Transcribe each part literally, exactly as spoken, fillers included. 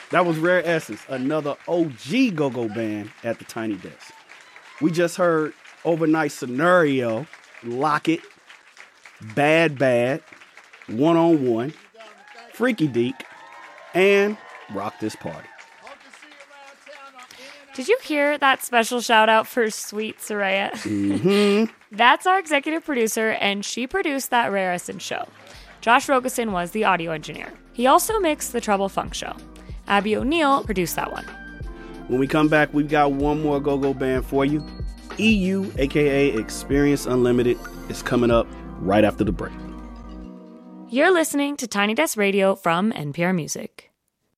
That was Rare Essence, another O G go-go band at the Tiny Desk. We just heard Overnight Scenario, Lock It, Bad Bad, One on One, Freaky Deek, and Rock This Party. Did you hear that special shout out for Sweet Soraya? Mm-hmm. That's our executive producer, and she produced that Rare Essence show. Josh Rogosin was the audio engineer. He also mixed the Treble Funk show. Abby O'Neill produced that one. When we come back, we've got one more go-go band for you. E U, a k a. Experience Unlimited, is coming up right after the break. You're listening to Tiny Desk Radio from N P R Music.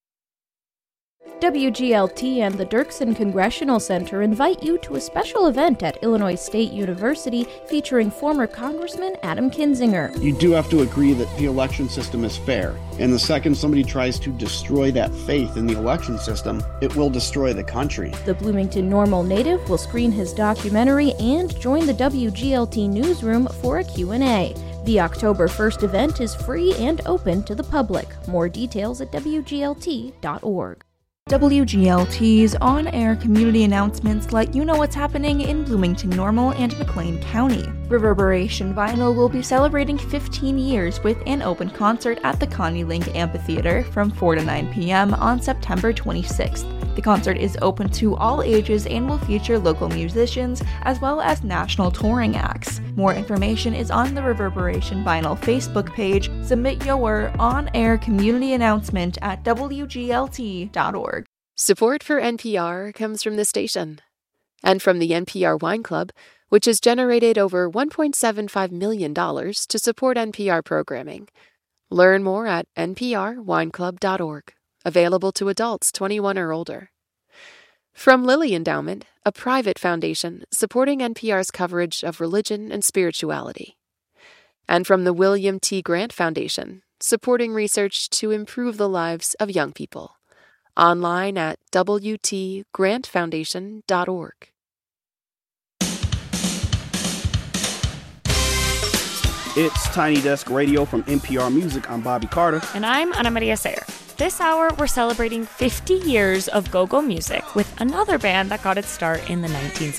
W G L T and the Dirksen Congressional Center invite you to a special event at Illinois State University featuring former Congressman Adam Kinzinger. You do have to agree that the election system is fair. And the second somebody tries to destroy that faith in the election system, it will destroy the country. The Bloomington Normal native will screen his documentary and join the W G L T newsroom for a Q and A. The October first event is free and open to the public. More details at W G L T dot org. W G L T's on-air community announcements let you know what's happening in Bloomington Normal and McLean County. Reverberation Vinyl will be celebrating fifteen years with an open concert at the Connie Link Amphitheater from four to nine p.m. on September twenty-sixth. The concert is open to all ages and will feature local musicians as well as national touring acts. More information is on the Reverberation Vinyl Facebook page. Submit your on-air community announcement at W G L T dot org. Support for N P R comes from the station and from the N P R Wine Club, which has generated over one point seven five million dollars to support N P R programming. Learn more at N P R wine club dot org. Available to adults twenty-one or older. From Lilly Endowment, a private foundation supporting N P R's coverage of religion and spirituality. And from the William T. Grant Foundation, supporting research to improve the lives of young people. Online at W T grant foundation dot org. It's Tiny Desk Radio from N P R Music. I'm Bobby Carter. And I'm Ana Maria Sayer. This hour, we're celebrating fifty years of go-go music with another band that got its start in the nineteen seventies.